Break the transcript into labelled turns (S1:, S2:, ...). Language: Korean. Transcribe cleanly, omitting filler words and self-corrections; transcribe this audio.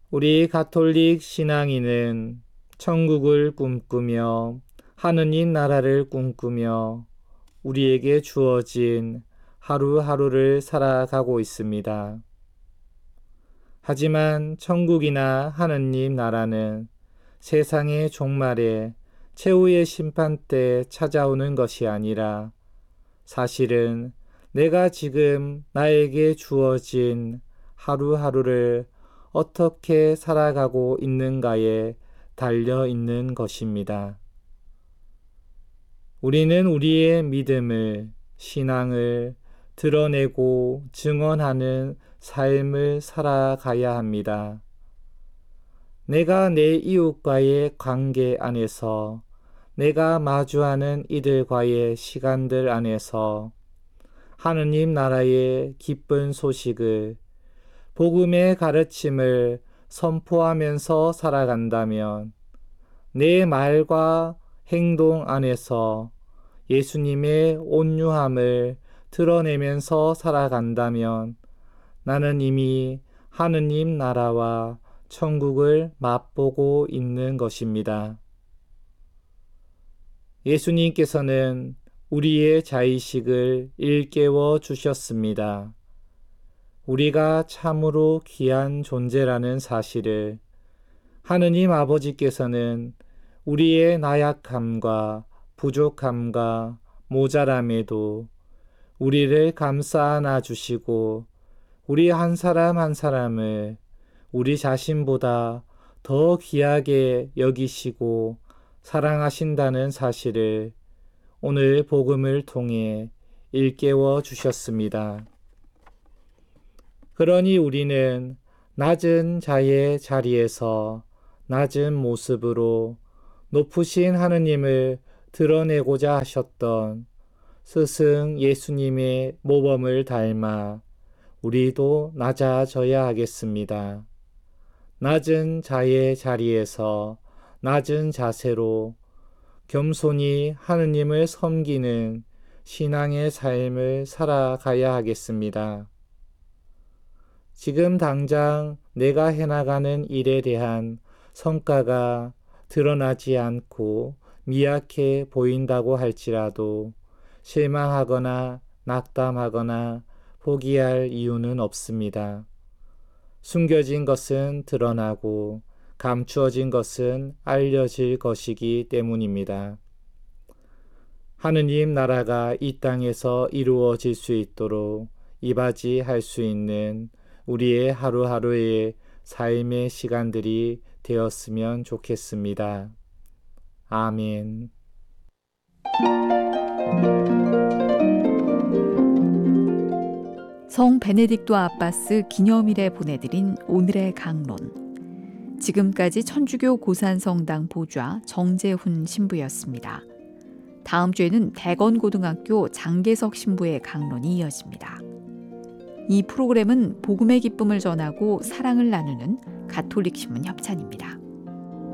S1: 우리 가톨릭 신앙인은 천국을 꿈꾸며 하느님 나라를 꿈꾸며 우리에게 주어진 하루하루를 살아가고 있습니다. 하지만 천국이나 하느님 나라는 세상의 종말에 최후의 심판 때 찾아오는 것이 아니라 사실은 내가 지금 나에게 주어진 하루하루를 어떻게 살아가고 있는가에 달려 있는 것입니다. 우리는 우리의 믿음을, 신앙을 드러내고 증언하는 삶을 살아가야 합니다. 내가 내 이웃과의 관계 안에서, 내가 마주하는 이들과의 시간들 안에서 하느님 나라의 기쁜 소식을, 복음의 가르침을 선포하면서 살아간다면 내 말과 행동 안에서 예수님의 온유함을 드러내면서 살아간다면 나는 이미 하느님 나라와 천국을 맛보고 있는 것입니다. 예수님께서는 우리의 자의식을 일깨워 주셨습니다. 우리가 참으로 귀한 존재라는 사실을 하느님 아버지께서는 우리의 나약함과 부족함과 모자람에도 우리를 감싸 안아 주시고 우리 한 사람 한 사람을 우리 자신보다 더 귀하게 여기시고 사랑하신다는 사실을 오늘 복음을 통해 일깨워 주셨습니다. 그러니 우리는 낮은 자의 자리에서 낮은 모습으로 높으신 하느님을 드러내고자 하셨던 스승 예수님의 모범을 닮아 우리도 낮아져야 하겠습니다. 낮은 자의 자리에서 낮은 자세로 겸손히 하느님을 섬기는 신앙의 삶을 살아가야 하겠습니다. 지금 당장 내가 해나가는 일에 대한 성과가 드러나지 않고 미약해 보인다고 할지라도 실망하거나 낙담하거나 포기할 이유는 없습니다. 숨겨진 것은 드러나고 감추어진 것은 알려질 것이기 때문입니다. 하느님 나라가 이 땅에서 이루어질 수 있도록 이바지할 수 있는 우리의 하루하루의 삶의 시간들이 되었으면 좋겠습니다. 아멘.
S2: 성 베네딕토 아바스 기념일에 보내드린 오늘의 강론. 지금까지 천주교 고산성당 보좌 정재훈 신부였습니다. 다음 주에는 대건고등학교 장계석 신부의 강론이 이어집니다. 이 프로그램은 복음의 기쁨을 전하고 사랑을 나누는 가톨릭 신문 협찬입니다.